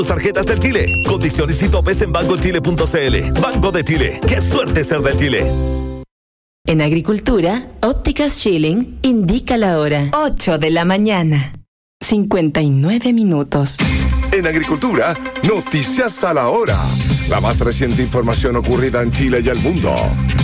Tarjetas del Chile. Condiciones y topes en bancochile.cl. Banco de Chile. ¡Qué suerte ser de Chile! En Agricultura, Ópticas Schilling indica la hora. 8 de la mañana. 59 minutos. En Agricultura, noticias a la hora. La más reciente información ocurrida en Chile y el mundo.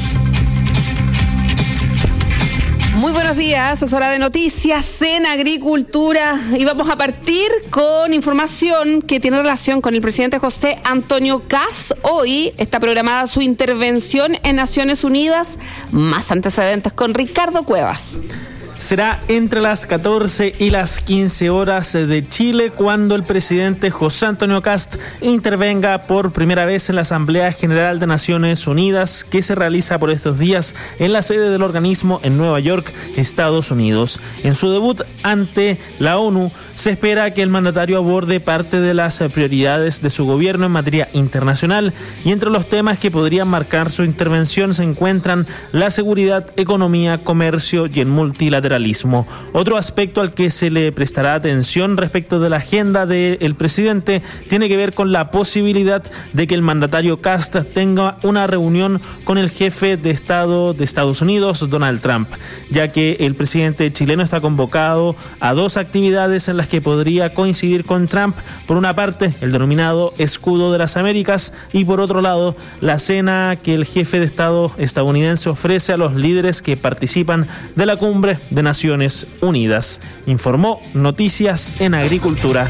Muy buenos días, es hora de noticias en Agricultura y vamos a partir con información que tiene relación con el presidente José Antonio Kast. Hoy está programada su intervención en Naciones Unidas. Más antecedentes con Ricardo Cuevas. Será entre las 14 y las 15 horas de Chile cuando el presidente José Antonio Kast intervenga por primera vez en la Asamblea General de Naciones Unidas que se realiza por estos días en la sede del organismo en Nueva York, Estados Unidos. En su debut ante la ONU se espera que el mandatario aborde parte de las prioridades de su gobierno en materia internacional y entre los temas que podrían marcar su intervención se encuentran la seguridad, economía, comercio y el multilateralismo. Otro aspecto al que se le prestará atención respecto de la agenda del presidente tiene que ver con la posibilidad de que el mandatario Kast tenga una reunión con el jefe de Estado de Estados Unidos, Donald Trump, ya que el presidente chileno está convocado a dos actividades en las que podría coincidir con Trump. Por una parte, el denominado Escudo de las Américas y por otro lado, la cena que el jefe de Estado estadounidense ofrece a los líderes que participan de la cumbre de Naciones Unidas. Informó Noticias en Agricultura.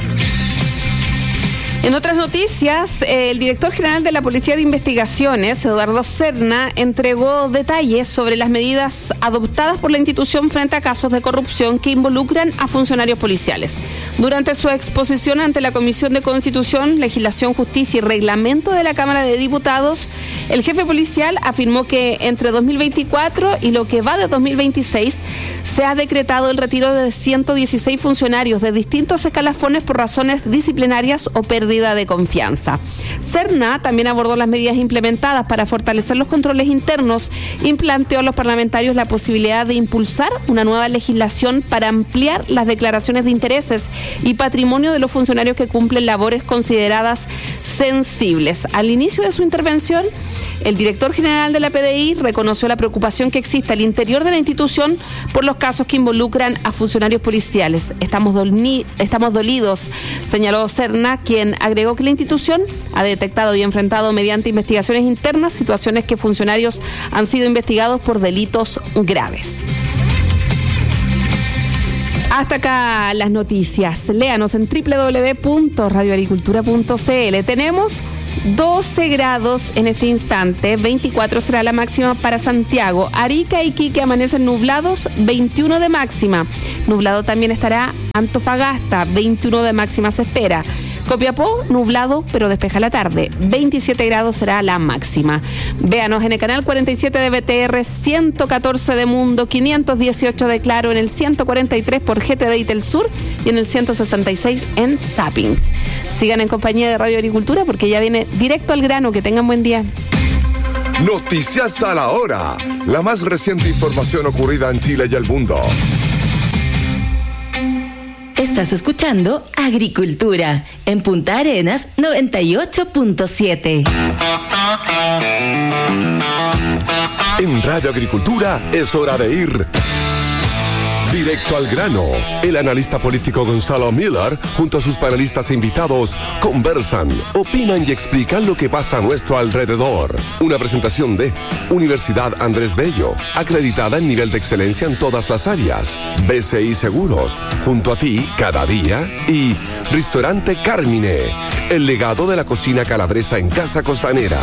En otras noticias, el director general de la Policía de Investigaciones, Eduardo Serna, entregó detalles sobre las medidas adoptadas por la institución frente a casos de corrupción que involucran a funcionarios policiales. Durante su exposición ante la Comisión de Constitución, Legislación, Justicia y Reglamento de la Cámara de Diputados, el jefe policial afirmó que entre 2024 y lo que va de 2026 se ha decretado el retiro de 116 funcionarios de distintos escalafones por razones disciplinarias o pérdida de confianza. Serna también abordó las medidas implementadas para fortalecer los controles internos y planteó a los parlamentarios la posibilidad de impulsar una nueva legislación para ampliar las declaraciones de intereses y patrimonio de los funcionarios que cumplen labores consideradas sensibles. Al inicio de su intervención, el director general de la PDI reconoció la preocupación que existe al interior de la institución por los casos que involucran a funcionarios policiales. Estamos dolidos, señaló Serna, quien agregó que la institución ha detectado y enfrentado mediante investigaciones internas situaciones que funcionarios han sido investigados por delitos graves. Hasta acá las noticias. Léanos en www.radioagricultura.cl. Tenemos 12 grados en este instante, 24 será la máxima para Santiago. Arica y Iquique amanecen nublados, 21 de máxima. Nublado también estará Antofagasta, 21 de máxima se espera. Copiapó, nublado, pero despeja la tarde. 27 grados será la máxima. Véanos en el canal 47 de BTR, 114 de Mundo, 518 de Claro, en el 143 por GTD y Telsur y en el 166 en Zapping. Sigan en compañía de Radio Agricultura porque ya viene directo al grano. Que tengan buen día. Noticias a la hora. La más reciente información ocurrida en Chile y el mundo. Estás escuchando Agricultura en Punta Arenas 98.7. En Radio Agricultura es hora de ir directo al grano. El analista político Gonzalo Miller, junto a sus panelistas e invitados, conversan, opinan y explican lo que pasa a nuestro alrededor. Una presentación de Universidad Andrés Bello, acreditada en nivel de excelencia en todas las áreas. BCI Seguros, junto a ti cada día. Y Restaurante Carmine, el legado de la cocina calabresa en Casa Costanera.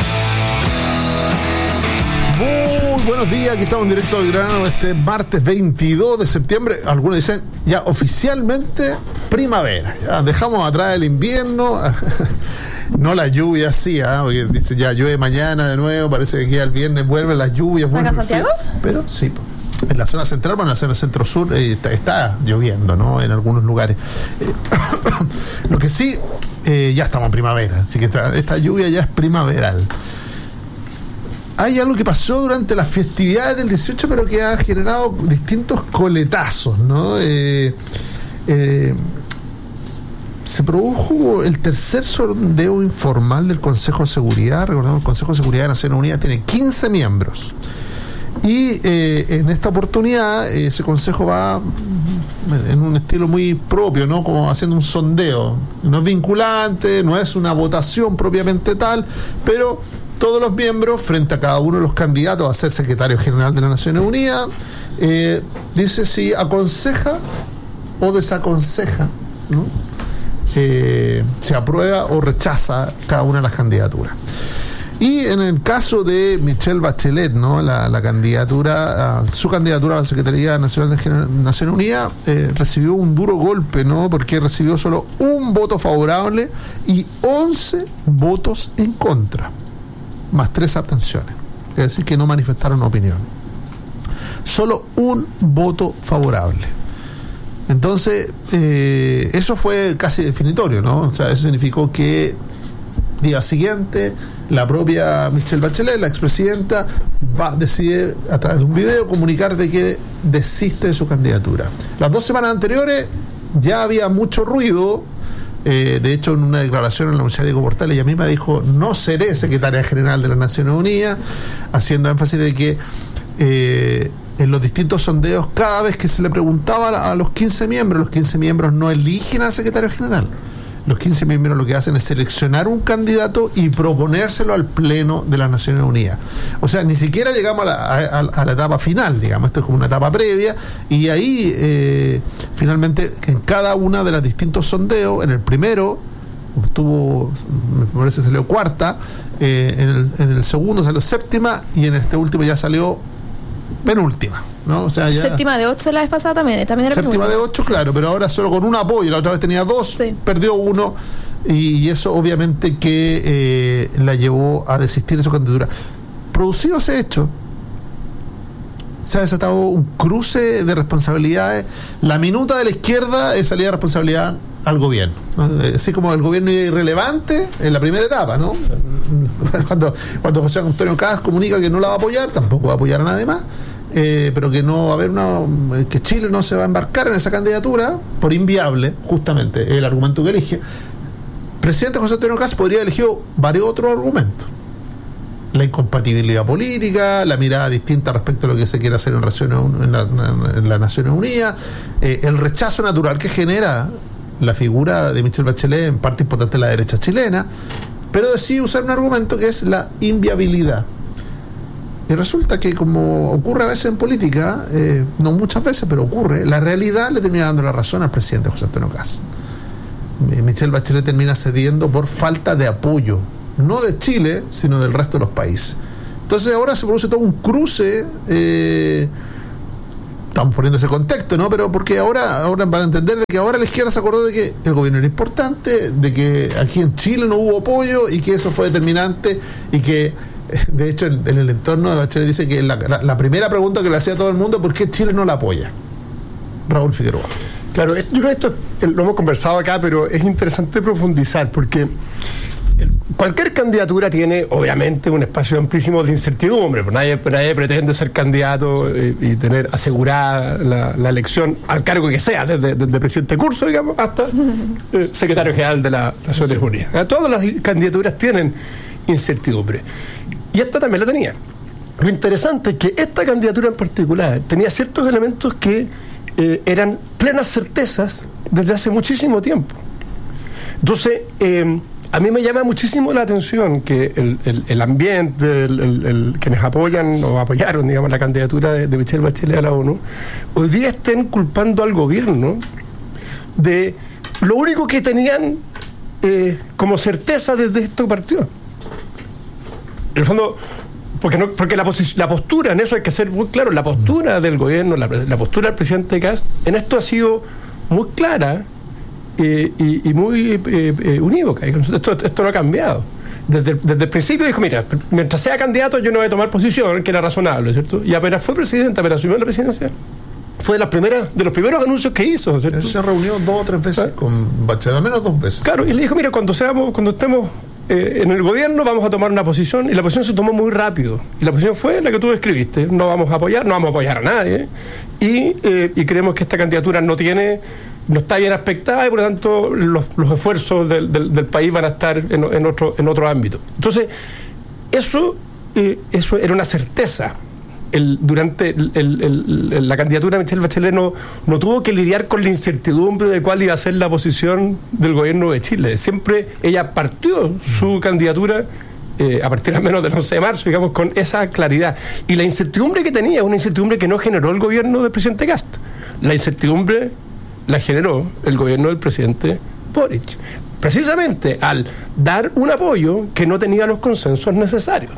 Buenos días, aquí estamos en directo al grano este martes 22 de septiembre. Algunos dicen ya oficialmente primavera. Ya dejamos atrás el invierno, no la lluvia sí, porque dice ya llueve mañana de nuevo, parece que ya el viernes vuelven las lluvias. ¿Acá Santiago? Pero sí, en la zona central, bueno, en la zona centro-sur está lloviendo, ¿no? En algunos lugares. Lo que sí, ya estamos en primavera, así que esta lluvia ya es primaveral. Hay algo que pasó durante las festividades del 18, pero que ha generado distintos coletazos, ¿no? se produjo el tercer sondeo informal del Consejo de Seguridad. Recordemos, el Consejo de Seguridad de Naciones Unidas tiene 15 miembros. Y en esta oportunidad ese consejo va en un estilo muy propio, ¿no? Como haciendo un sondeo. No es vinculante, no es una votación propiamente tal, pero todos los miembros, frente a cada uno de los candidatos a ser secretario general de las Naciones Unidas, dice si aconseja o desaconseja, ¿no? Se aprueba o rechaza cada una de las candidaturas. Y en el caso de Michelle Bachelet, ¿no? La candidatura, su candidatura a la Secretaría Nacional de Naciones Unidas recibió un duro golpe, ¿no? Porque recibió solo un voto favorable y 11 votos en contra, más 3 abstenciones. Es decir, que no manifestaron opinión. Solo un voto favorable. Entonces, eso fue casi definitorio, ¿no? O sea, eso significó que día siguiente la propia Michelle Bachelet, la expresidenta, decide a través de un video comunicar de que desiste de su candidatura. Las 2 semanas anteriores ya había mucho ruido. De hecho, en una declaración en la Universidad Diego Portales, ella misma dijo: no seré secretaria general de las Naciones Unidas, haciendo énfasis de que en los distintos sondeos, cada vez que se le preguntaba a los 15 miembros no eligen al secretario general. Los 15 miembros lo que hacen es seleccionar un candidato y proponérselo al Pleno de las Naciones Unidas. O sea, ni siquiera llegamos a la etapa final, digamos. Esto es como una etapa previa. Y ahí, finalmente, en cada una de los distintos sondeos, en el primero obtuvo, me parece que salió 4ª, en el segundo salió 7ª, y en este último ya salió penúltima, ¿no? O sea, ya 7ª de 8 la vez pasada también era 7ª de 8, claro, pero ahora solo con un apoyo. La otra vez tenía 2, sí. Perdió 1, y eso obviamente que la llevó a desistir de su candidatura. Producido ese hecho, se ha desatado un cruce de responsabilidades. La minuta de la izquierda es salida de responsabilidad al gobierno, ¿no? Así como el gobierno es irrelevante en la primera etapa, ¿no? Cuando José Antonio Kast comunica que no la va a apoyar, tampoco va a apoyar a nadie más, pero que no va a haber que Chile no se va a embarcar en esa candidatura por inviable, justamente el argumento que elige. El presidente José Antonio Kast podría elegir varios otros argumentos: la incompatibilidad política, la mirada distinta respecto a lo que se quiere hacer en las Naciones Unidas, el rechazo natural que genera la figura de Michelle Bachelet, en parte importante de la derecha chilena, pero decide usar un argumento que es la inviabilidad. Y resulta que, como ocurre a veces en política, no muchas veces, pero ocurre, la realidad le termina dando la razón al presidente José Antonio Kast. Michelle Bachelet termina cediendo por falta de apoyo, no de Chile, sino del resto de los países. Entonces ahora se produce todo un cruce. Estamos poniendo ese contexto, ¿no? Pero porque ahora van a entender de que ahora la izquierda se acordó de que el gobierno era importante, de que aquí en Chile no hubo apoyo y que eso fue determinante, y que de hecho en el entorno de Bachelet dice que la primera pregunta que le hacía a todo el mundo: ¿por qué Chile no la apoya? Raúl Figueroa. Claro, yo creo que esto lo hemos conversado acá, pero es interesante profundizar, porque cualquier candidatura tiene obviamente un espacio amplísimo de incertidumbre, pero nadie pretende ser candidato y tener asegurada la elección al cargo que sea, desde presidente de curso, digamos, hasta secretario general de las Naciones Unidas. Todas las candidaturas tienen incertidumbre, y esta también la tenía. Lo interesante es que esta candidatura en particular tenía ciertos elementos que eran plenas certezas desde hace muchísimo tiempo. Entonces, a mí me llama muchísimo la atención que el ambiente, quienes apoyan o apoyaron, digamos, la candidatura de Michelle Bachelet a la ONU, hoy día estén culpando al gobierno de lo único que tenían como certeza desde esto partió. En el fondo, porque la postura, en eso hay que ser muy claro, la postura del gobierno, la postura del presidente Kast en esto ha sido muy clara y muy unívoca. Esto no ha cambiado. Desde el principio dijo: mira, mientras sea candidato yo no voy a tomar posición, que era razonable, ¿cierto? Y apenas fue presidente, apenas asumió la presidencia, fue de los primeros anuncios que hizo, ¿cierto? Él se reunió 2 o 3 veces con Bachelet, al menos 2 veces. Claro, y le dijo: mira, cuando estemos en el gobierno vamos a tomar una posición, y la posición se tomó muy rápido, y la posición fue la que tú describiste: no vamos a apoyar a nadie, y creemos que esta candidatura no tiene no está bien aspectada y por lo tanto los esfuerzos del país van a estar en otro ámbito. Entonces, eso era una certeza. Durante la candidatura de Michelle Bachelet no tuvo que lidiar con la incertidumbre de cuál iba a ser la posición del gobierno de Chile. Siempre ella partió su candidatura a partir al menos del 11 de marzo, digamos, con esa claridad. Y la incertidumbre que tenía, una incertidumbre que no generó el gobierno del presidente Kast. La incertidumbre la generó el gobierno del presidente Boric, precisamente al dar un apoyo que no tenía los consensos necesarios.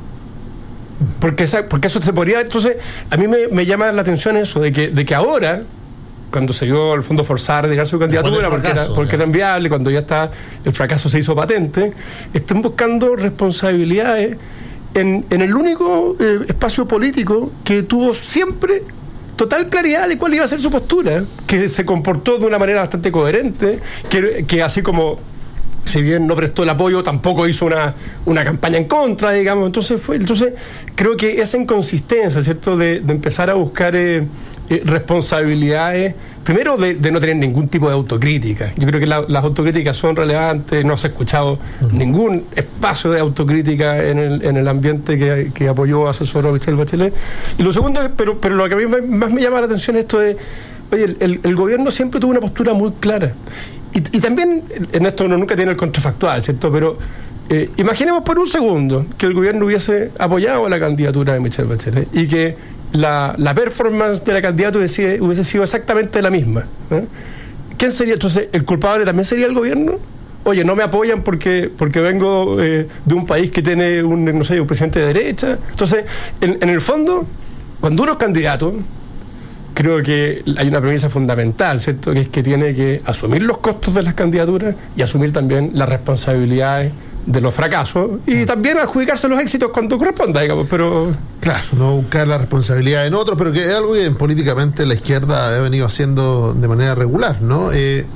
Porque eso se podría... Entonces, a mí me llama la atención eso, de que ahora, cuando se dio al fondo forzar de llegar su candidatura, porque era inviable, cuando ya está el fracaso se hizo patente, estén buscando responsabilidades en el único espacio político que tuvo siempre total claridad de cuál iba a ser su postura, que se comportó de una manera bastante coherente, que así como, si bien no prestó el apoyo, tampoco hizo una campaña en contra, digamos. Entonces creo que esa inconsistencia, ¿cierto?, de empezar a buscar responsabilidades, primero de no tener ningún tipo de autocrítica. Yo creo que las autocríticas son relevantes, no se ha escuchado ningún espacio de autocrítica en el ambiente que apoyó, asesoró a Michelle Bachelet. Y lo segundo, pero lo que a mí más me llama la atención es esto de, oye, el gobierno siempre tuvo una postura muy clara. Y también, en esto uno nunca tiene el contrafactual, ¿cierto? Pero imaginemos por un segundo que el gobierno hubiese apoyado a la candidatura de Michelle Bachelet y que la performance de la candidata hubiese sido exactamente la misma. ¿Quién sería? Entonces, ¿el culpable también sería el gobierno? Oye, no me apoyan porque vengo de un país que tiene un presidente de derecha. Entonces, en el fondo, cuando uno es candidato, creo que hay una premisa fundamental, ¿cierto?, que es que tiene que asumir los costos de las candidaturas y asumir también las responsabilidades de los fracasos y también adjudicarse los éxitos cuando corresponda, digamos, pero... Claro, no buscar la responsabilidad en otros, pero que es algo que políticamente la izquierda ha venido haciendo de manera regular, ¿no?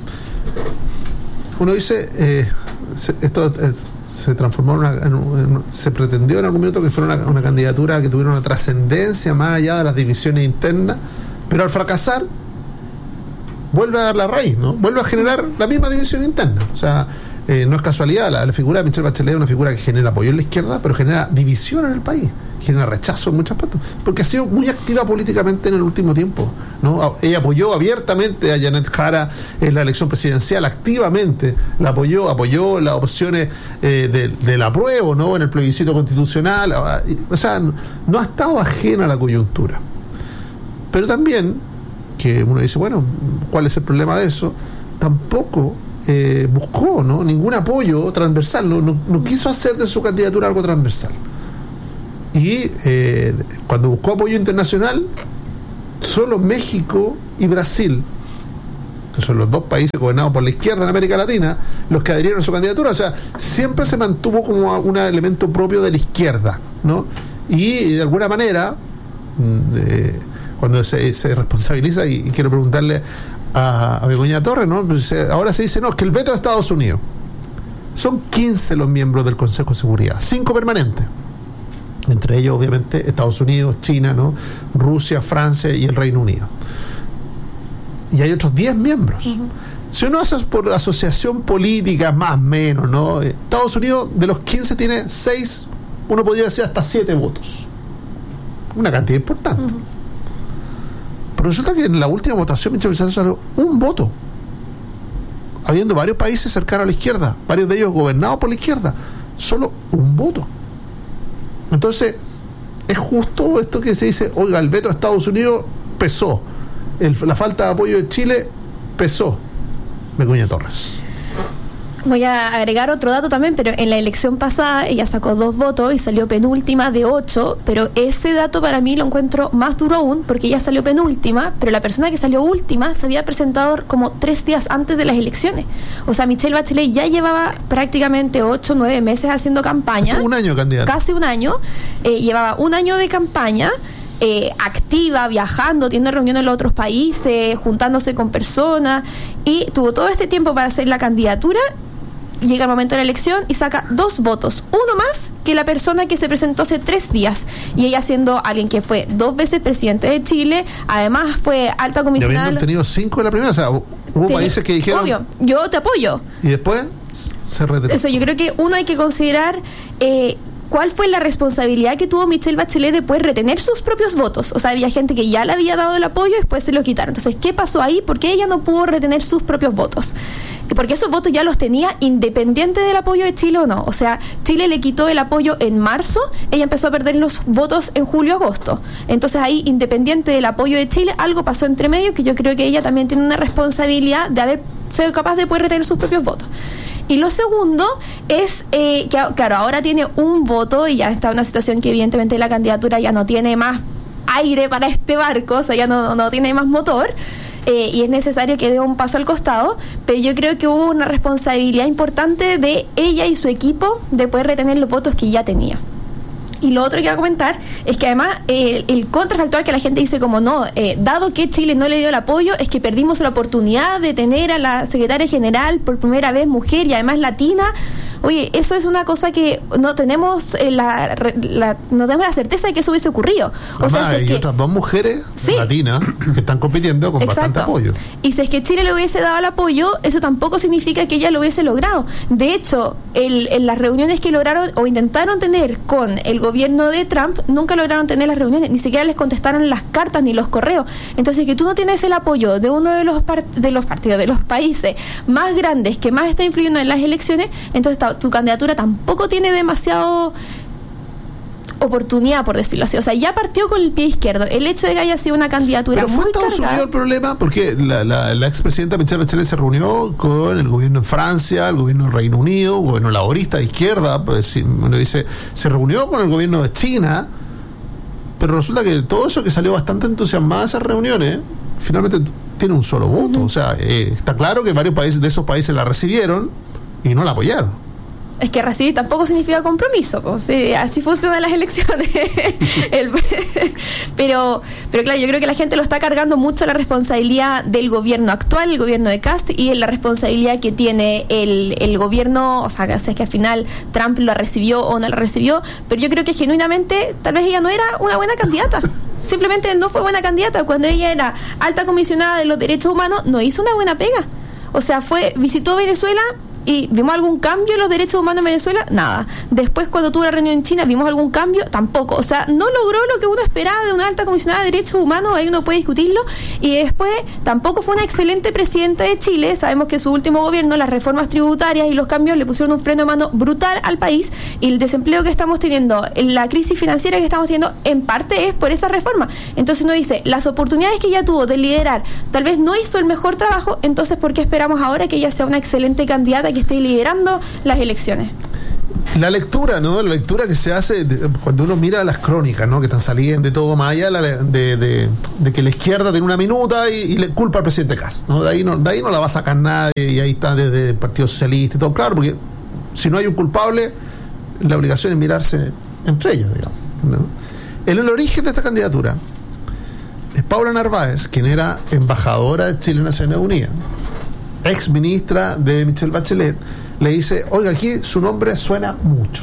Uno dice, esto se transformó se pretendió en algún minuto que fuera una candidatura que tuviera una trascendencia más allá de las divisiones internas, pero al fracasar vuelve a dar la raíz, ¿no? Vuelve a generar la misma división interna. O sea, no es casualidad, la figura de Michelle Bachelet es una figura que genera apoyo en la izquierda, pero genera división en el país, genera rechazo en muchas partes, porque ha sido muy activa políticamente en el último tiempo, ¿no? Ella apoyó abiertamente a Janet Jara en la elección presidencial, activamente la apoyó las opciones del apruebo, ¿no?, en el plebiscito constitucional. O sea, no ha estado ajena a la coyuntura. Pero también, que uno dice, bueno, ¿cuál es el problema de eso? Tampoco buscó, ¿no?, ningún apoyo transversal, no quiso hacer de su candidatura algo transversal. Y cuando buscó apoyo internacional, solo México y Brasil, que son los dos países gobernados por la izquierda en América Latina, los que adhirieron a su candidatura. O sea, siempre se mantuvo como un elemento propio de la izquierda, ¿no? Y de alguna manera, cuando se responsabiliza, y quiero preguntarle a Begoña Torres, ¿no?, pues ahora se dice, no, es que el veto de Estados Unidos. Son 15 los miembros del Consejo de Seguridad, 5 permanentes, entre ellos obviamente Estados Unidos, China, ¿no?, Rusia, Francia y el Reino Unido, y hay otros 10 miembros. Si uno hace por asociación política, más o menos, ¿no?, Estados Unidos de los 15 tiene 6, uno podría decir hasta 7 votos, una cantidad importante. Pero resulta que en la última votación Michelle Bachelet salió un voto, habiendo varios países cercanos a la izquierda, varios de ellos gobernados por la izquierda, solo un voto. Entonces, ¿es justo esto que se dice, oiga, el veto de Estados Unidos pesó, la falta de apoyo de Chile pesó? Begoña Torres. Voy a agregar otro dato también, pero en la elección pasada ella sacó 2 votos y salió penúltima de 8, pero ese dato para mí lo encuentro más duro aún, porque ella salió penúltima, pero la persona que salió última se había presentado como 3 días antes de las elecciones. O sea, Michelle Bachelet ya llevaba prácticamente 8 o 9 meses haciendo campaña. Hasta un año, candidata. Casi un año. Llevaba un año de campaña, activa, viajando, teniendo reuniones en los otros países, juntándose con personas, y tuvo todo este tiempo para hacer la candidatura. Llega el momento de la elección y saca 2 votos, uno más que la persona que se presentó hace 3 días, y ella siendo alguien que fue 2 veces presidente de Chile, además fue alta comisionada. Y habiendo tenido 5 de la primera, o sea, Hubo países que dijeron... Obvio, yo te apoyo. Y después se retiró. Eso, yo creo que uno hay que considerar... ¿cuál fue la responsabilidad que tuvo Michelle Bachelet de poder retener sus propios votos? O sea, había gente que ya le había dado el apoyo y después se lo quitaron. Entonces, ¿qué pasó ahí? ¿Por qué ella no pudo retener sus propios votos? Porque esos votos ya los tenía independiente del apoyo de Chile o no. O sea, Chile le quitó el apoyo en marzo, ella empezó a perder los votos en julio-agosto. Entonces ahí, independiente del apoyo de Chile, algo pasó entre medio que yo creo que ella también tiene una responsabilidad de haber sido capaz de poder retener sus propios votos. Y lo segundo es que, claro, ahora tiene un voto y ya está en una situación que evidentemente la candidatura ya no tiene más aire para este barco, o sea, ya no tiene más motor. Y es necesario que dé un paso al costado, pero yo creo que hubo una responsabilidad importante de ella y su equipo de poder retener los votos que ya tenía. Y lo otro que iba a comentar es que además el contrafactual que la gente dice como no, dado que Chile no le dio el apoyo, es que perdimos la oportunidad de tener a la secretaria general por primera vez mujer y además latina. Oye, eso es una cosa que no tenemos no tenemos la certeza de que eso hubiese ocurrido. O sea, hay otras dos mujeres latinas que están compitiendo con bastante apoyo. Y si es que Chile le hubiese dado el apoyo, eso tampoco significa que ella lo hubiese logrado. De hecho, en las reuniones que lograron o intentaron tener con el gobierno de Trump, nunca lograron tener las reuniones, ni siquiera les contestaron las cartas ni los correos. Entonces, que tú no tienes el apoyo de uno de los partidos, de los países más grandes que más está influyendo en las elecciones, entonces tu candidatura tampoco tiene demasiado oportunidad, por decirlo así. O sea, ya partió con el pie izquierdo. El hecho de que haya sido una candidatura muy cargada... ¿Pero fue Estados Unidos el problema? Porque la expresidenta Michelle Bachelet se reunió con el gobierno en Francia, el gobierno del Reino Unido, gobierno laborista de izquierda, pues uno dice, se reunió con el gobierno de China, pero resulta que todo eso que salió bastante entusiasmada de esas reuniones, finalmente tiene un solo voto. O sea, está claro que varios países de esos países la recibieron y no la apoyaron. Es que recibir tampoco significa compromiso, pues, sí, así funcionan las elecciones. Pero claro, yo creo que la gente lo está cargando mucho la responsabilidad del gobierno actual, el gobierno de Cast, y la responsabilidad que tiene el gobierno, o sea, que es que al final Trump la recibió o no la recibió, pero yo creo que genuinamente tal vez ella no era una buena candidata. Simplemente no fue buena candidata. Cuando ella era alta comisionada de los derechos humanos, no hizo una buena pega. O sea, visitó Venezuela... ¿Y vimos algún cambio en los derechos humanos en Venezuela? Nada. Después, cuando tuvo la reunión en China, ¿vimos algún cambio? Tampoco. O sea, no logró lo que uno esperaba de una alta comisionada de derechos humanos, ahí uno puede discutirlo. Y después, tampoco fue una excelente presidenta de Chile. Sabemos que su último gobierno, las reformas tributarias y los cambios le pusieron un freno de mano brutal al país. Y el desempleo que estamos teniendo, la crisis financiera que estamos teniendo, en parte es por esa reforma. Entonces uno dice, las oportunidades que ella tuvo de liderar, tal vez no hizo el mejor trabajo, entonces ¿por qué esperamos ahora que ella sea una excelente candidata que esté liderando las elecciones? La lectura, ¿no? La lectura que se hace cuando uno mira las crónicas, ¿no? Que están saliendo de todo, más allá de que la izquierda tiene una minuta y le culpa al presidente Kast, ¿no? De ahí no la va a sacar nadie, y ahí está desde el Partido Socialista y todo, claro, porque si no hay un culpable, la obligación es mirarse entre ellos, digamos, ¿no? El origen de esta candidatura es Paula Narváez, quien era embajadora de Chile en Naciones Unidas, ex ministra de Michelle Bachelet, le dice, oiga, aquí su nombre suena mucho.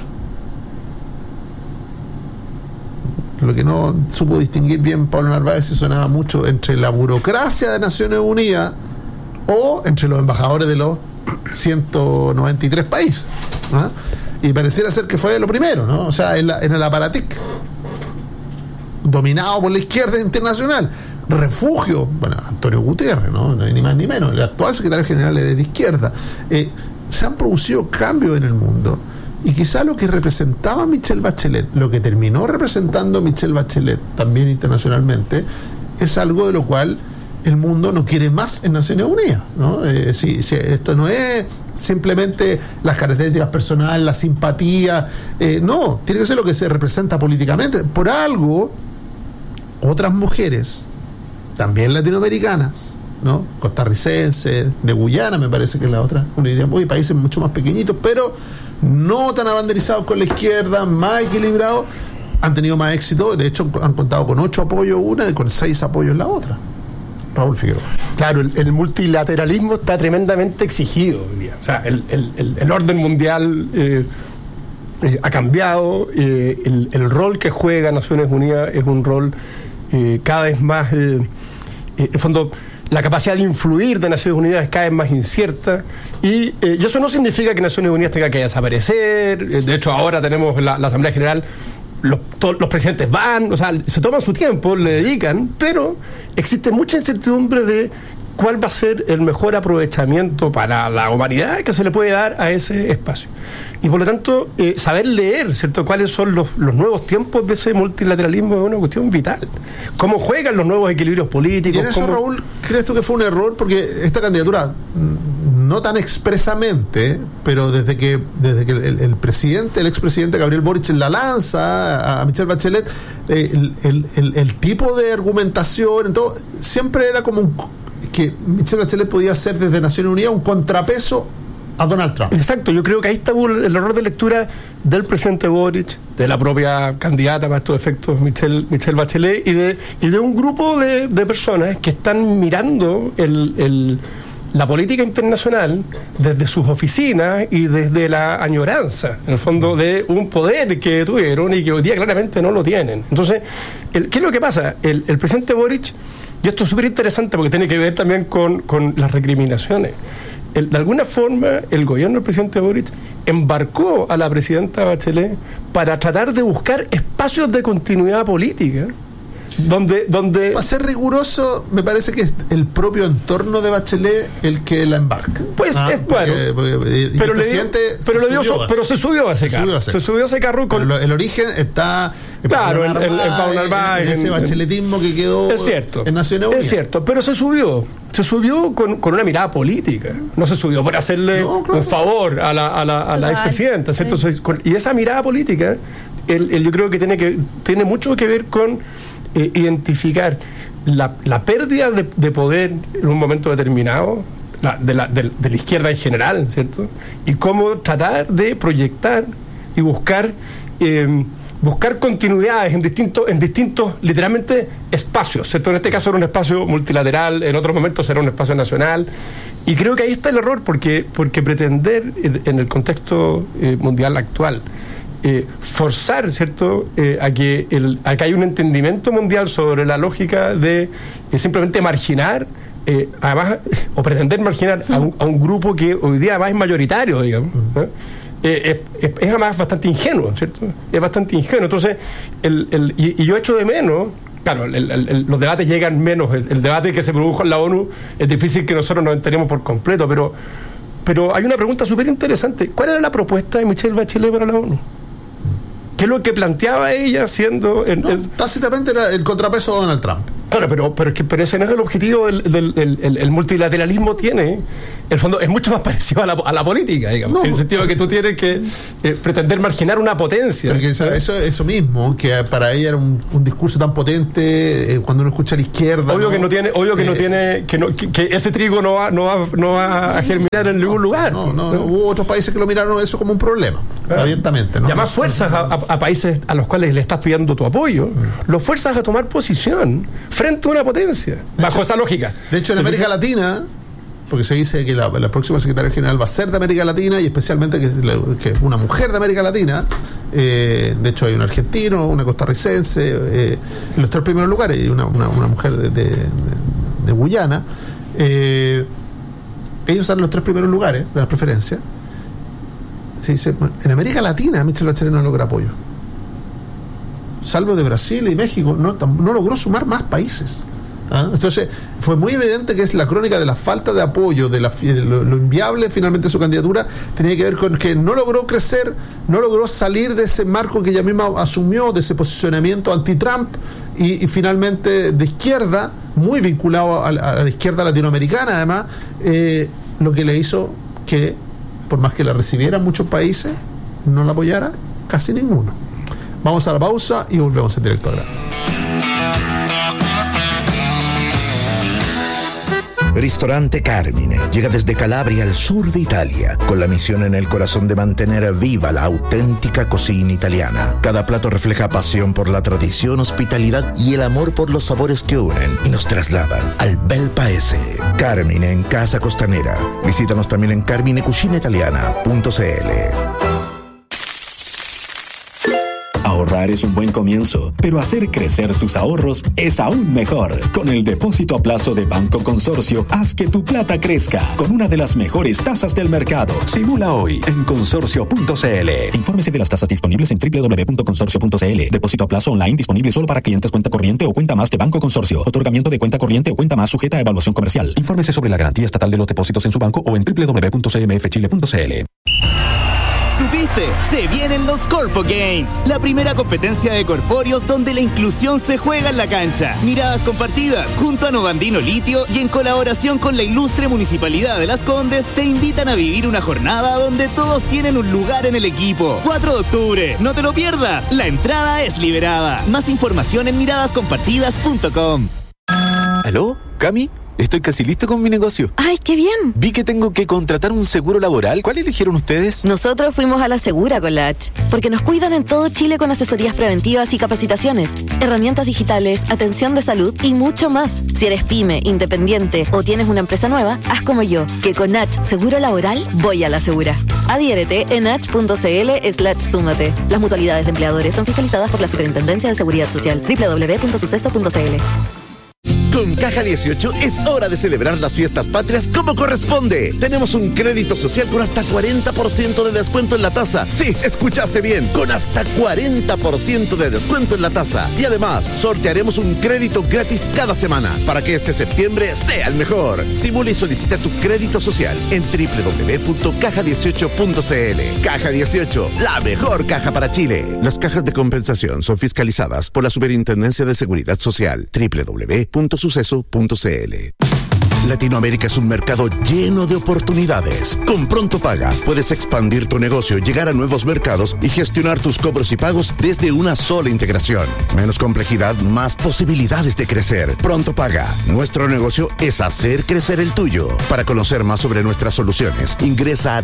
Lo que no supo distinguir bien Pablo Narváez si sonaba mucho entre la burocracia de Naciones Unidas o entre los embajadores de los 193 países, ¿no? Y pareciera ser que fue lo primero, ¿no? O sea, en el Aparatic, dominado por la izquierda internacional. Refugio, bueno, Antonio Gutiérrez, ¿no? Ni más ni menos, el actual secretario general es de izquierda. Se han producido cambios en el mundo, y quizá lo que representaba Michelle Bachelet, lo que terminó representando Michelle Bachelet también internacionalmente, es algo de lo cual el mundo no quiere más en Naciones Unidas, ¿no? Si esto no es simplemente las características personales, la simpatía, no, tiene que ser lo que se representa políticamente. Por algo, otras mujeres, también latinoamericanas, ¿no? Costarricenses, de Guyana me parece que es la otra, uno diría, uy, países mucho más pequeñitos, pero no tan abanderizados con la izquierda, más equilibrados, han tenido más éxito. De hecho, han contado con 8 apoyos una y con 6 apoyos la otra. Raúl Figueroa. Claro, el multilateralismo está tremendamente exigido hoy día. O sea, el orden mundial ha cambiado, el rol que juega Naciones Unidas es un rol cada vez más, en el fondo, La capacidad de influir de Naciones Unidas es cada vez más incierta y eso no significa que Naciones Unidas tenga que desaparecer. De hecho, ahora tenemos la Asamblea General, todos los presidentes van, o sea, se toman su tiempo, le dedican, pero existe mucha incertidumbre de cuál va a ser el mejor aprovechamiento para la humanidad que se le puede dar a ese espacio. Y por lo tanto, saber leer, ¿cierto?, cuáles son los nuevos tiempos de ese multilateralismo es una cuestión vital. Cómo juegan los nuevos equilibrios políticos. ¿Y en eso, Raúl, crees tú que fue un error? Porque esta candidatura, no tan expresamente, pero desde que el expresidente Gabriel Boric la lanza a Michelle Bachelet, el tipo de argumentación, todo, siempre era como que Michelle Bachelet podía hacer desde Naciones Unidas un contrapeso a Donald Trump. Exacto, yo creo que ahí está el error de lectura del presidente Boric, de la propia candidata para estos efectos Michelle Bachelet y de un grupo de personas que están mirando la política internacional desde sus oficinas y desde la añoranza, en el fondo, de un poder que tuvieron y que hoy día claramente no lo tienen. Entonces, ¿qué es lo que pasa? El presidente Boric, y esto es súper interesante porque tiene que ver también con las recriminaciones. De alguna forma, el gobierno del presidente Boric embarcó a la presidenta Bachelet para tratar de buscar espacios de continuidad política donde para ser riguroso, me parece que es el propio entorno de Bachelet el que la embarca. Pues es bueno, pero se subió a ese carro. Se subió a ese carro con el origen está claro en Pablo Narváez, en ese bacheletismo que quedó en Naciones Unidas. Es cierto, pero se subió con una mirada política. No se subió por hacerle un favor a la expresidenta, ¿cierto? Y esa mirada política, yo creo que tiene mucho que ver con identificar la pérdida de poder en un momento determinado de la izquierda en general, ¿cierto? Y cómo tratar de proyectar y buscar continuidades en distintos literalmente espacios, ¿cierto? En este caso era un espacio multilateral, en otros momentos era un espacio nacional, y creo que ahí está el error porque pretender en el contexto mundial actual forzar, ¿cierto?, a que haya un entendimiento mundial sobre la lógica de simplemente marginar, además, o pretender marginar a un grupo que hoy día además es mayoritario, digamos, ¿no? Es además bastante ingenuo, ¿cierto? Es bastante ingenuo. Entonces, y yo echo de menos, claro, los debates llegan menos, el debate que se produjo en la ONU es difícil que nosotros nos enteremos por completo, pero hay una pregunta súper interesante. ¿Cuál era la propuesta de Michelle Bachelet para la ONU? ¿Qué es lo que planteaba ella siendo tácitamente era el contrapeso de Donald Trump? Claro, pero ese no es el objetivo del multilateralismo. Tiene, en el fondo, es mucho más parecido a la política, digamos, en el sentido de que tú tienes que pretender marginar una potencia. Porque eso mismo, que para ella era un discurso tan potente, cuando uno escucha a la izquierda. Obvio que ese trigo no va a germinar en ningún lugar. Hubo otros países que lo miraron eso como un problema, abiertamente, ¿no? Y además fuerzas a países a los cuales le estás pidiendo tu apoyo, los fuerzas a tomar posición frente a una potencia, bajo esa lógica. De hecho, en América Latina, porque se dice que la próxima secretaria general va a ser de América Latina y especialmente que es una mujer de América Latina, de hecho hay un argentino, una costarricense, en los 3 primeros lugares, y una mujer de Guyana, ellos están en los 3 primeros lugares de las preferencias. Se dice, en América Latina Michelle Bachelet no logra apoyo, salvo de Brasil y México, no logró sumar más países. Entonces fue muy evidente que es la crónica de la falta de apoyo, de lo inviable finalmente de su candidatura, tenía que ver con que no logró crecer, no logró salir de ese marco que ella misma asumió, de ese posicionamiento anti-Trump y finalmente de izquierda, muy vinculado a la izquierda latinoamericana además, lo que le hizo que, por más que la recibieran muchos países, no la apoyara casi ninguno. Vamos a la pausa y volvemos en directo a grano. Ristorante Carmine llega desde Calabria al sur de Italia, con la misión en el corazón de mantener viva la auténtica cocina italiana. Cada plato refleja pasión por la tradición, hospitalidad y el amor por los sabores que unen y nos trasladan al bel paese. Carmine en Casa Costanera. Visítanos también en carminecucinaitaliana.cl. Ahorrar es un buen comienzo, pero hacer crecer tus ahorros es aún mejor. Con el depósito a plazo de Banco Consorcio, haz que tu plata crezca con una de las mejores tasas del mercado. Simula hoy en consorcio.cl. Infórmese de las tasas disponibles en www.consorcio.cl. Depósito a plazo online disponible solo para clientes cuenta corriente o cuenta más de Banco Consorcio. Otorgamiento de cuenta corriente o cuenta más sujeta a evaluación comercial. Infórmese sobre la garantía estatal de los depósitos en su banco o en www.cmfchile.cl. ¿Supiste? Se vienen los Corpo Games, la primera competencia de corpóreos donde la inclusión se juega en la cancha. Miradas compartidas, junto a Novandino Litio y en colaboración con la ilustre Municipalidad de Las Condes, te invitan a vivir una jornada donde todos tienen un lugar en el equipo. 4 de octubre, no te lo pierdas, la entrada es liberada. Más información en miradascompartidas.com. ¿Aló? ¿Cami? Estoy casi listo con mi negocio. ¡Ay, qué bien! Vi que tengo que contratar un seguro laboral. ¿Cuál eligieron ustedes? Nosotros fuimos a La Segura con la H, porque nos cuidan en todo Chile con asesorías preventivas y capacitaciones, herramientas digitales, atención de salud y mucho más. Si eres pyme, independiente o tienes una empresa nueva, haz como yo, que con H Seguro Laboral voy a La Segura. Adhiérete en h.cl/súmate. Las mutualidades de empleadores son fiscalizadas por la Superintendencia de Seguridad Social. www.suceso.cl. Con Caja 18 es hora de celebrar las fiestas patrias como corresponde. Tenemos un crédito social con hasta 40% de descuento en la tasa. Sí, escuchaste bien, con hasta 40% de descuento en la tasa. Y además, sortearemos un crédito gratis cada semana para que este septiembre sea el mejor. Simula y solicita tu crédito social en www.caja18.cl. Caja 18, la mejor caja para Chile. Las cajas de compensación son fiscalizadas por la Superintendencia de Seguridad Social. www.suceso.cl. Latinoamérica es un mercado lleno de oportunidades. Con Pronto Paga puedes expandir tu negocio, llegar a nuevos mercados y gestionar tus cobros y pagos desde una sola integración. Menos complejidad, más posibilidades de crecer. Pronto Paga. Nuestro negocio es hacer crecer el tuyo. Para conocer más sobre nuestras soluciones, ingresa a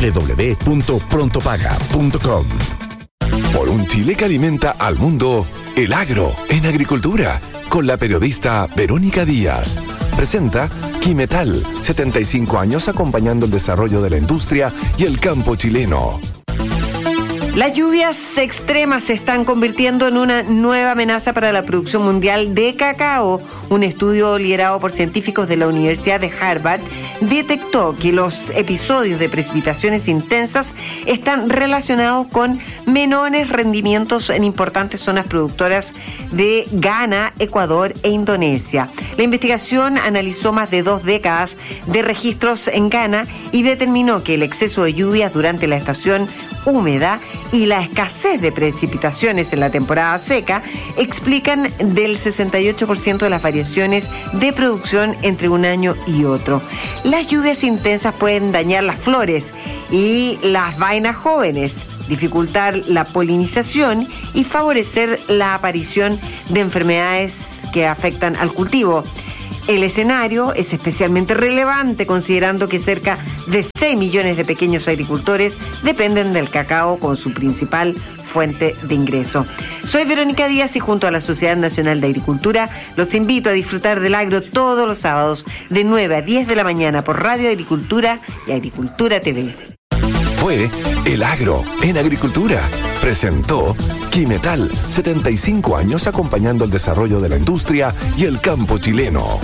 www.prontopaga.com. Por un Chile que alimenta al mundo, el agro en agricultura, con la periodista Verónica Díaz. Presenta Quimetal, 75 años acompañando el desarrollo de la industria y el campo chileno. Las lluvias extremas se están convirtiendo en una nueva amenaza para la producción mundial de cacao. Un estudio liderado por científicos de la Universidad de Harvard detectó que los episodios de precipitaciones intensas están relacionados con menores rendimientos en importantes zonas productoras de Ghana, Ecuador e Indonesia. La investigación analizó más de 2 décadas de registros en Ghana y determinó que el exceso de lluvias durante la estación húmeda y la escasez de precipitaciones en la temporada seca explican del 68% de las variaciones de producción entre un año y otro. Las lluvias intensas pueden dañar las flores y las vainas jóvenes, dificultar la polinización y favorecer la aparición de enfermedades que afectan al cultivo. El escenario es especialmente relevante considerando que cerca de 6 millones de pequeños agricultores dependen del cacao como su principal fuente de ingreso. Soy Verónica Díaz y junto a la Sociedad Nacional de Agricultura los invito a disfrutar del agro todos los sábados de 9 a 10 de la mañana por Radio Agricultura y Agricultura TV. Fue El Agro en Agricultura. Presentó Quimetal, 75 años acompañando el desarrollo de la industria y el campo chileno.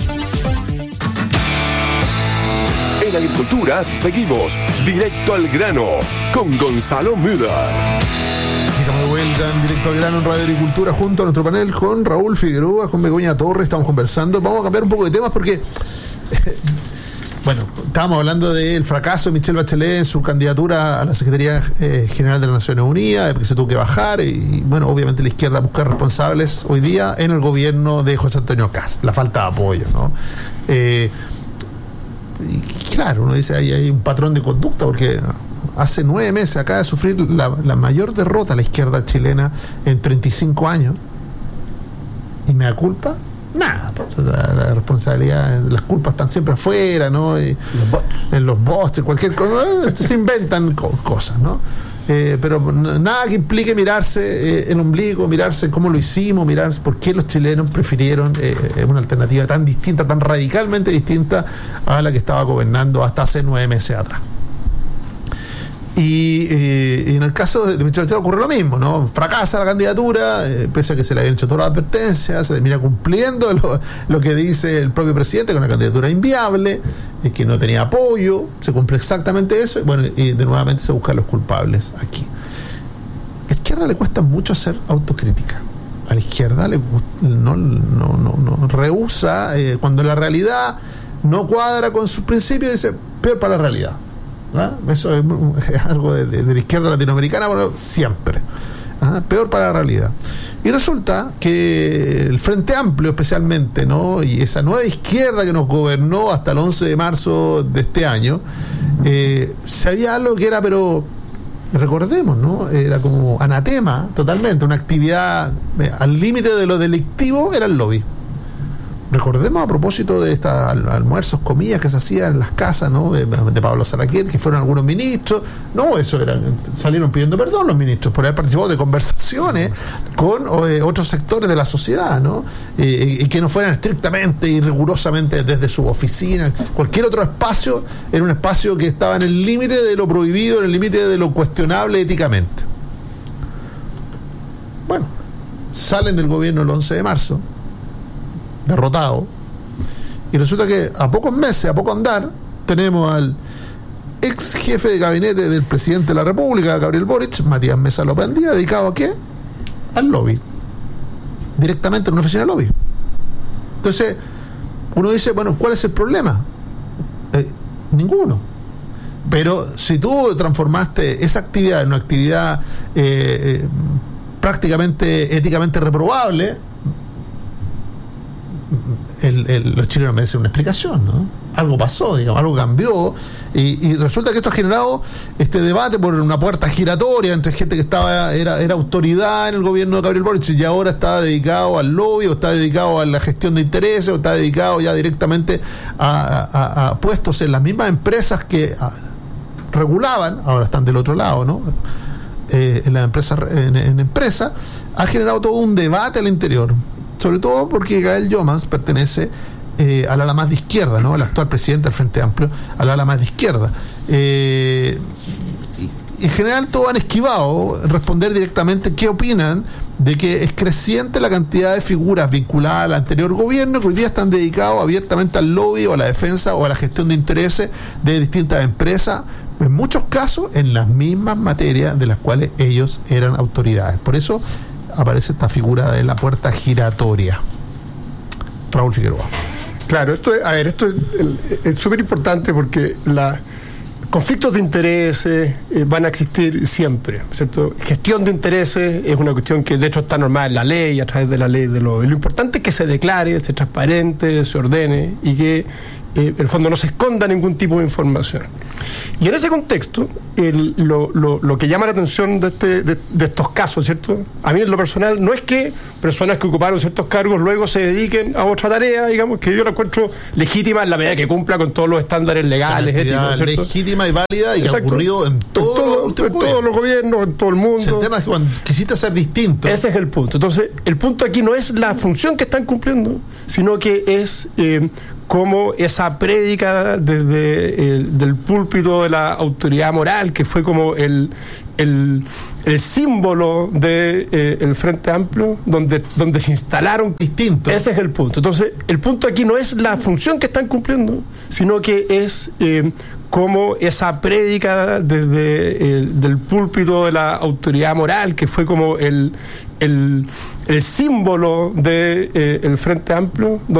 En Agricultura seguimos directo al grano con Gonzalo Müller. Estamos de vuelta en Directo al Grano en Radio Agricultura junto a nuestro panel con Raúl Figueroa, con Begoña Torres. Estamos conversando. Vamos a cambiar un poco de temas porque... Bueno, estábamos hablando del fracaso de Michelle Bachelet en su candidatura a la Secretaría General de las Naciones Unidas, porque se tuvo que bajar y, bueno, obviamente la izquierda busca responsables hoy día en el gobierno de José Antonio Kast, la falta de apoyo, ¿no? Y claro, uno dice, hay un patrón de conducta, porque hace 9 meses acaba de sufrir la mayor derrota a la izquierda chilena en 35 años. ¿Y me da culpa? Nada, la responsabilidad, las culpas están siempre afuera, ¿no? En los bots, en cualquier cosa, se inventan cosas, ¿no? Pero nada que implique mirarse el ombligo, mirarse cómo lo hicimos, mirarse por qué los chilenos prefirieron una alternativa tan distinta, tan radicalmente distinta a la que estaba gobernando hasta hace 9 meses atrás. Y en el caso de Michelle Bachelet ocurre lo mismo, ¿no? Fracasa la candidatura, pese a que se le habían hecho todas las advertencias, se termina cumpliendo lo que dice el propio presidente, con una candidatura inviable, que no tenía apoyo, se cumple exactamente eso, y de nuevamente se buscan los culpables aquí. A la izquierda le cuesta mucho hacer autocrítica. A la izquierda no rehúsa, cuando la realidad no cuadra con sus principios, dice, peor para la realidad. Eso es algo de la izquierda latinoamericana, pero siempre. Peor para la realidad. Y resulta que el Frente Amplio especialmente, ¿no? Y esa nueva izquierda que nos gobernó hasta el 11 de marzo de este año, sabía algo que era, pero recordemos, ¿no? Era como anatema totalmente, una actividad al límite de lo delictivo, era el lobby. Recordemos, a propósito de estos almuerzos, comidas que se hacían en las casas, ¿no? de Pablo Salaquet, que fueron algunos ministros. No, salieron pidiendo perdón los ministros por haber participado de conversaciones con otros sectores de la sociedad, ¿no? Y que no fueran estrictamente y rigurosamente desde su oficina. Cualquier otro espacio era un espacio que estaba en el límite de lo prohibido, en el límite de lo cuestionable éticamente. Bueno, salen del gobierno el 11 de marzo, derrotado, y resulta que a pocos meses, a poco andar, tenemos al ex jefe de gabinete del presidente de la República, Gabriel Boric, Matías Mesa López Andía, dedicado ¿a qué? Al lobby, directamente en una oficina de lobby. Entonces uno dice, bueno, ¿cuál es el problema? Ninguno. Pero si tú transformaste esa actividad en una actividad prácticamente éticamente reprobable, los chilenos merecen una explicación, ¿no? Algo pasó, digamos, algo cambió, y resulta que esto ha generado este debate por una puerta giratoria entre gente que era autoridad en el gobierno de Gabriel Boric y ahora está dedicado al lobby, o está dedicado a la gestión de intereses, o está dedicado ya directamente a puestos en las mismas empresas que regulaban, ahora están del otro lado, ¿no? En la empresa, en empresa, ha generado todo un debate al interior, sobre todo porque Gael Llomans pertenece al ala más de izquierda, ¿no? El actual presidente del Frente Amplio, al ala más de izquierda. Y en general todos han esquivado responder directamente qué opinan de que es creciente la cantidad de figuras vinculadas al anterior gobierno que hoy día están dedicados abiertamente al lobby o a la defensa o a la gestión de intereses de distintas empresas, en muchos casos en las mismas materias de las cuales ellos eran autoridades. Por eso aparece esta figura de la puerta giratoria. Raúl Figueroa. Claro, esto es súper importante porque conflictos de intereses van a existir siempre, ¿cierto? Gestión de intereses es una cuestión que de hecho está normada en la ley, a través de la ley lo importante es que se declare, se transparente, se ordene y que en el fondo no se esconda ningún tipo de información. Y en ese contexto, lo que llama la atención de estos casos, ¿cierto? A mí en lo personal no es que personas que ocuparon ciertos cargos luego se dediquen a otra tarea, digamos, que yo la encuentro legítima en la medida que cumpla con todos los estándares legales, éticos, ¿cierto? Legítima y válida, y que ha ocurrido en todos los gobiernos, en todo el mundo. El tema es que cuando quisiste ser distinto. Ese es el punto. Entonces, el punto aquí no es la función que están cumpliendo, sino que es como esa prédica del púlpito de la autoridad moral, que fue como el símbolo del Frente Amplio, donde se instalaron distintos. Ese es el punto. Entonces, el punto aquí no es la función que están cumpliendo, sino que es como esa prédica del púlpito de la autoridad moral, que fue como el símbolo del Frente Amplio,